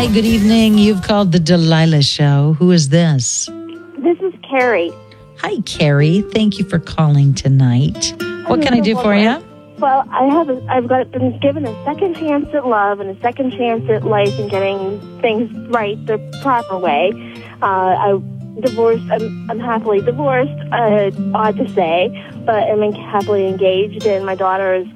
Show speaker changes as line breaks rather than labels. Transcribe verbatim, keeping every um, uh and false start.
Hi, good evening. You've called the Delilah Show. Who is this?
This is Carrie.
Hi, Carrie. Thank you for calling tonight. What can I do for you?
Well, I have a, I've got been given a second chance at love and a second chance at life and getting things right the proper way. Uh, I divorced. I'm, I'm happily divorced. Uh, odd to say, but I'm happily engaged, and my daughter is